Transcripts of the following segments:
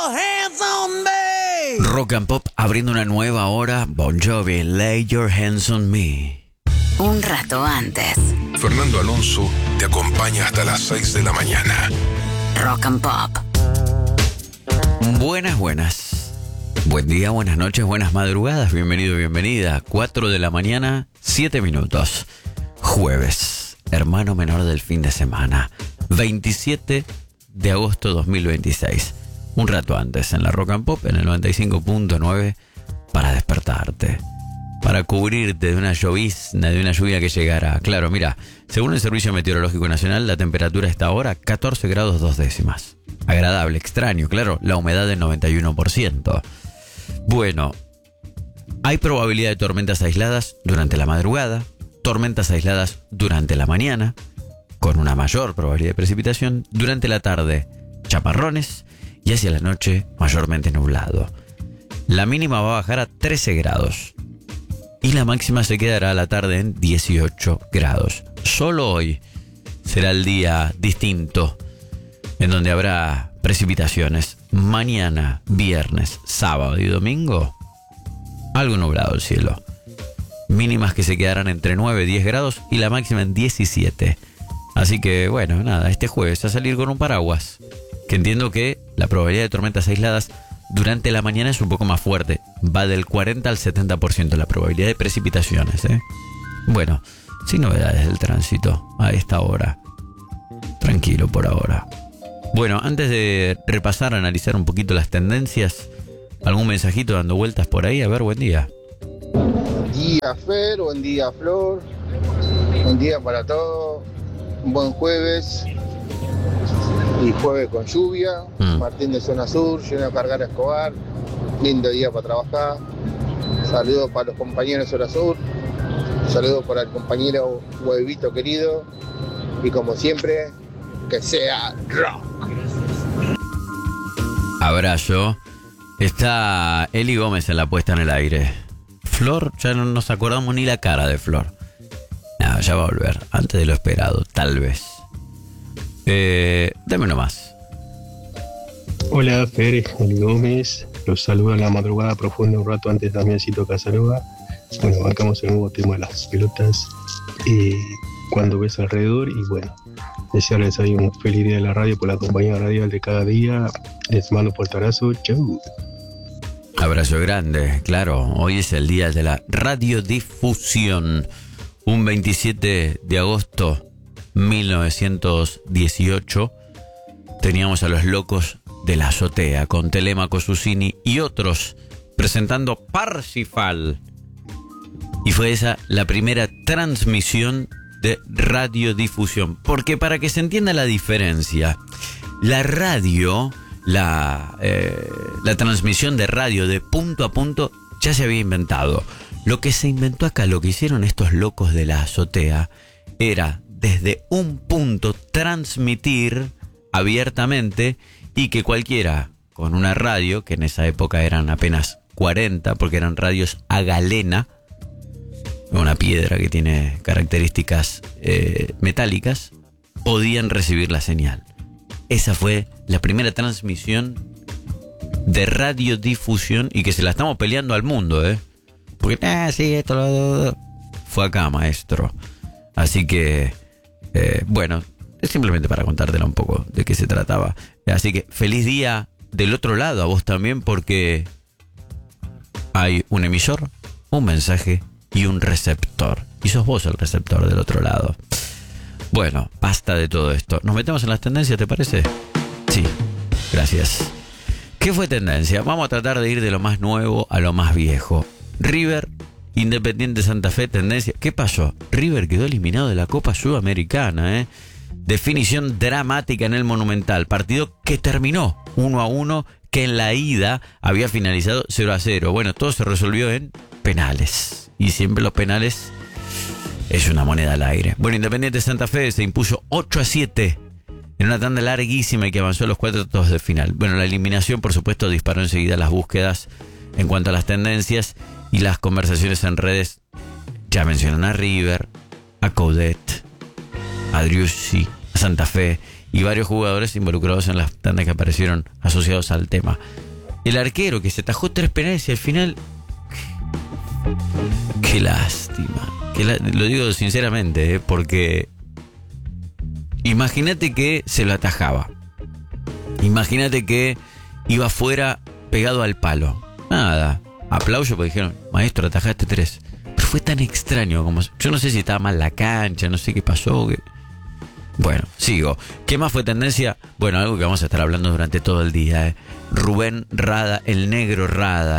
your hands on me. Rock and Pop abriendo una nueva hora. Bon Jovi, Lay Your Hands on Me. Un rato antes. Fernando Alonso te acompaña hasta las 6 de la mañana. Rock and Pop. Buenas. Buen día, buenas noches, buenas madrugadas. Bienvenido, bienvenida. 4 de la mañana, 7 minutos. Jueves, hermano menor del fin de semana. 27 de agosto 2026. Un rato antes en la Rock and Pop, en el 95.9, para despertarte. Para cubrirte de una llovizna, de una lluvia que llegará. Claro, mira, según el Servicio Meteorológico Nacional, la temperatura está ahora 14 grados 2 décimas. Agradable, extraño, claro, la humedad del 91%. Bueno, hay probabilidad de tormentas aisladas durante la madrugada, tormentas aisladas durante la mañana, con una mayor probabilidad de precipitación, durante la tarde, chaparrones, y hacia la noche, mayormente nublado. La mínima va a bajar a 13 grados. Y la máxima se quedará a la tarde en 18 grados. Solo hoy será el día distinto en donde habrá precipitaciones. Mañana, viernes, sábado y domingo, algo nublado el cielo. Mínimas que se quedarán entre 9 y 10 grados y la máxima en 17. Así que bueno, nada, este jueves a salir con un paraguas. Que entiendo que la probabilidad de tormentas aisladas durante la mañana es un poco más fuerte. Va del 40 al 70% la probabilidad de precipitaciones, ¿eh? Bueno, sin novedades del tránsito a esta hora. Tranquilo por ahora. Bueno, antes de repasar, analizar un poquito las tendencias, algún mensajito dando vueltas por ahí. A ver, buen día. Buen día, Fer. Buen día, Flor. Buen día para todos. Un buen jueves. Y jueves con lluvia. Martín de Zona Sur, lleno de cargar a Escobar. Lindo día para trabajar. Saludos para los compañeros de Zona Sur. Saludos para el compañero Huevito querido. Y como siempre, que sea rock. Abrazo. Está Eli Gómez en la puesta en el aire. Flor, ya no nos acordamos ni la cara de Flor. No, ya va a volver. Antes de lo esperado, tal vez. Dame nomás. Hola, Fer, Eli Gómez. Los saludo en la madrugada profunda un rato antes también Cito Casanova. Bueno, bancamos el nuevo tema de las pelotas cuando ves alrededor. Y bueno, desearles ahí un feliz día de la radio por la compañía radial de cada día. Les mando un fuerte abrazo. Chau. Abrazo grande, claro. Hoy es el día de la radiodifusión. Un 27 de agosto 1918 teníamos a los Locos de la Azotea con Telemaco Susini y otros presentando Parsifal. Y fue esa la primera transmisión de radiodifusión. Porque para que se entienda la diferencia, la radio, la transmisión de radio de punto a punto ya se había inventado. Lo que se inventó acá, lo que hicieron estos Locos de la Azotea, era desde un punto transmitir abiertamente y que cualquiera con una radio, que en esa época eran apenas 40, porque eran radios a galena, una piedra que tiene características metálicas, podían recibir la señal. Esa fue la primera transmisión de radiodifusión y que se la estamos peleando al mundo, ¿eh? Porque, sí, esto fue acá, maestro. Así que, bueno, es simplemente para contártela un poco de qué se trataba. Así que, feliz día del otro lado, a vos también, porque hay un emisor, un mensaje y un receptor. Y sos vos el receptor del otro lado. Bueno, basta de todo esto. ¿Nos metemos en las tendencias, te parece? Sí, gracias. ¿Qué fue tendencia? Vamos a tratar de ir de lo más nuevo a lo más viejo. River, Independiente Santa Fe, tendencia. ¿Qué pasó? River quedó eliminado de la Copa Sudamericana, ¿eh? Definición dramática en el Monumental. Partido que terminó 1-1, que en la ida había finalizado 0-0. Bueno, todo se resolvió en penales. Y siempre los penales es una moneda al aire. Bueno, Independiente Santa Fe se impuso 8-7 en una tanda larguísima y que avanzó a los cuartos de final. Bueno, la eliminación, por supuesto, disparó enseguida las búsquedas en cuanto a las tendencias y las conversaciones en redes. Ya mencionan a River, a Coudet, a Driussi, a Santa Fe y varios jugadores involucrados en las tandas que aparecieron asociados al tema. El arquero que se atajó 3 penales y al final... Qué lástima. Lo digo sinceramente, porque... Imagínate que se lo atajaba. Imagínate que iba afuera pegado al palo. Nada. Aplauso porque dijeron, maestro, atajaste 3. Pero fue tan extraño como... Yo no sé si estaba mal la cancha, no sé qué pasó. Bueno, sigo. ¿Qué más fue tendencia? Bueno, algo que vamos a estar hablando durante todo el día. Rubén Rada, el negro Rada.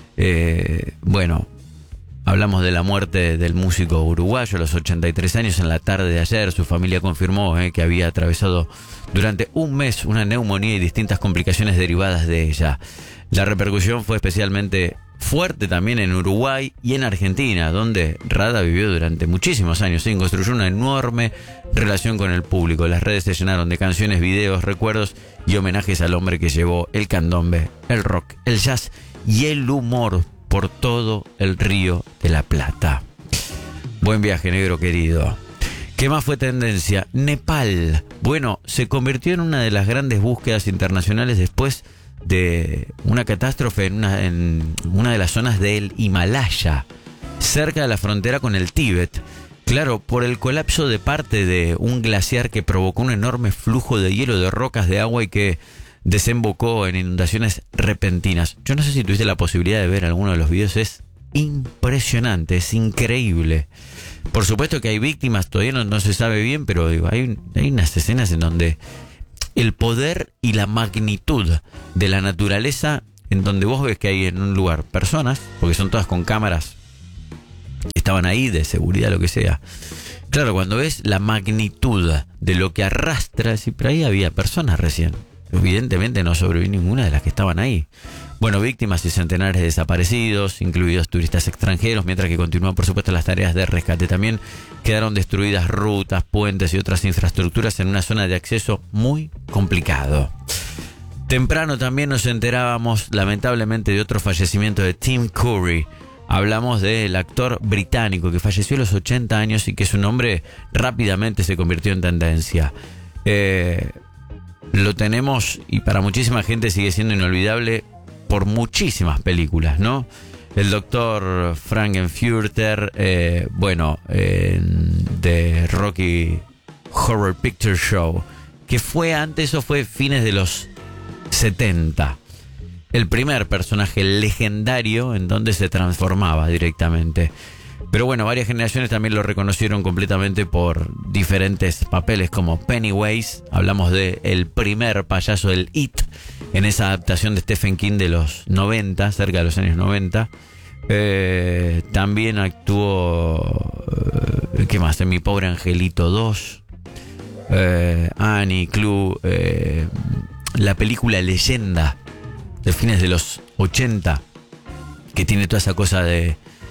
Bueno, hablamos de la muerte del músico uruguayo a los 83 años en la tarde de ayer. Su familia confirmó que había atravesado durante un mes una neumonía y distintas complicaciones derivadas de ella. La repercusión fue especialmente fuerte también en Uruguay y en Argentina, donde Rada vivió durante muchísimos años y construyó una enorme relación con el público. Las redes se llenaron de canciones, videos, recuerdos y homenajes al hombre que llevó el candombe, el rock, el jazz y el humor por todo el Río de la Plata. Buen viaje, negro querido. ¿Qué más fue tendencia? Nepal. Bueno, se convirtió en una de las grandes búsquedas internacionales después de una catástrofe en una de las zonas del Himalaya, cerca de la frontera con el Tíbet. Claro, por el colapso de parte de un glaciar que provocó un enorme flujo de hielo, de rocas, de agua y que desembocó en inundaciones repentinas. Yo no sé si tuviste la posibilidad de ver alguno de los videos, es impresionante, es increíble. Por supuesto que hay víctimas, todavía no se sabe bien, pero digo, hay unas escenas en donde el poder y la magnitud de la naturaleza, en donde vos ves que hay en un lugar personas, porque son todas con cámaras que estaban ahí, de seguridad, lo que sea. Claro, cuando ves la magnitud de lo que arrastra, decir, pero ahí había personas recién. Evidentemente no sobrevivió ninguna de las que estaban ahí. Bueno, víctimas y centenares de desaparecidos, incluidos turistas extranjeros, mientras que continúan, por supuesto, las tareas de rescate. También quedaron destruidas rutas, puentes y otras infraestructuras en una zona de acceso muy complicado. Temprano también nos enterábamos, lamentablemente, de otro fallecimiento de Tim Curry. Hablamos del actor británico que falleció a los 80 años y que su nombre rápidamente se convirtió en tendencia. Lo tenemos y para muchísima gente sigue siendo inolvidable por muchísimas películas, ¿no? El doctor Frankenfurter, de Rocky Horror Picture Show, que fue antes, o fue fines de los 70. El primer personaje legendario en donde se transformaba directamente. Pero bueno, varias generaciones también lo reconocieron completamente por diferentes papeles como Pennywise. Hablamos de el primer payaso del It en esa adaptación de Stephen King de los 90, cerca de los años 90. También actuó, ¿qué más? En Mi Pobre Angelito 2, Annie, Clue, la película Leyenda de fines de los 80, que tiene toda esa cosa de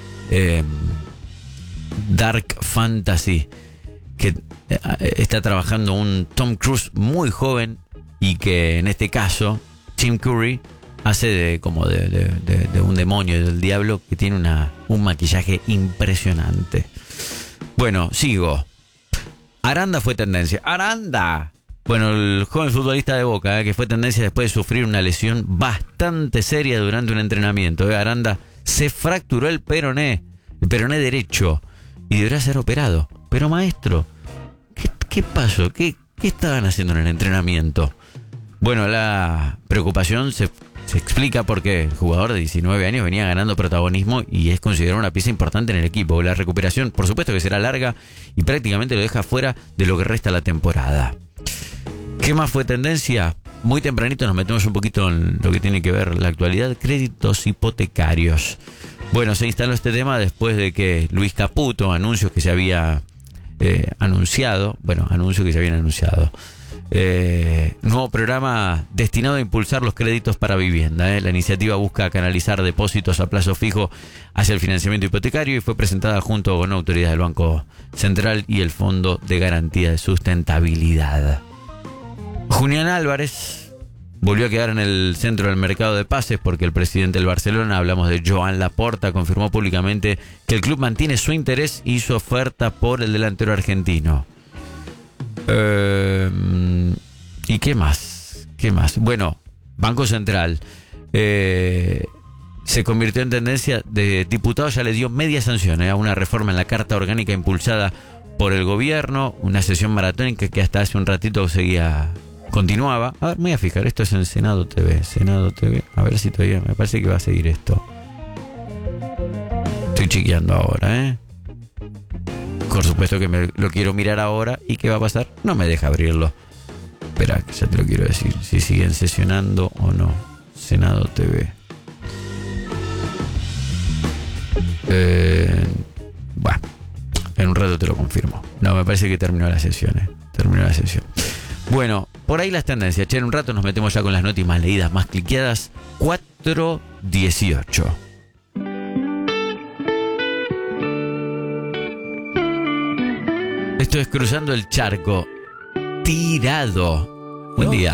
dark fantasy, que está trabajando un Tom Cruise muy joven y que en este caso Tim Curry hace de un demonio, del diablo, que tiene un maquillaje impresionante. Bueno, sigo. Aranda fue tendencia. ¡Aranda! Bueno, el joven futbolista de Boca, que fue tendencia después de sufrir una lesión bastante seria durante un entrenamiento. Aranda se fracturó el peroné derecho y deberá ser operado. Pero maestro, ¿qué pasó? ¿Qué estaban haciendo en el entrenamiento? Bueno, la preocupación se explica porque el jugador de 19 años venía ganando protagonismo y es considerado una pieza importante en el equipo. La recuperación, por supuesto que será larga y prácticamente lo deja fuera de lo que resta la temporada. ¿Qué más fue tendencia? Muy tempranito nos metemos un poquito en lo que tiene que ver la actualidad. Créditos hipotecarios. Bueno, se instaló este tema después de que Luis Caputo, anuncios que se habían anunciado. Nuevo programa destinado a impulsar los créditos para vivienda. La iniciativa busca canalizar depósitos a plazo fijo hacia el financiamiento hipotecario y fue presentada junto con autoridades del Banco Central y el Fondo de Garantía de Sustentabilidad. Julián Álvarez volvió a quedar en el centro del mercado de pases porque el presidente del Barcelona, hablamos de Joan Laporta, confirmó públicamente que el club mantiene su interés y su oferta por el delantero argentino. ¿Y qué más? ¿Qué más? Bueno, Banco Central se convirtió en tendencia. De diputado ya le dio media sanción a una reforma en la Carta Orgánica impulsada por el gobierno, una sesión maratónica que hasta hace un ratito continuaba. A ver, me voy a fijar, esto es en Senado TV, a ver si todavía, me parece que va a seguir esto. Estoy chequeando ahora, Por supuesto que lo quiero mirar ahora. ¿Y qué va a pasar? No me deja abrirlo. Espera, que ya te lo quiero decir. Si siguen sesionando o no. Senado TV. Bueno, en un rato te lo confirmo. No, me parece que terminó la sesión. Bueno, por ahí las tendencias. En un rato nos metemos ya con las notas más leídas, más cliqueadas. 4:18. Esto es Cruzando el Charco. Tirado. Buen día.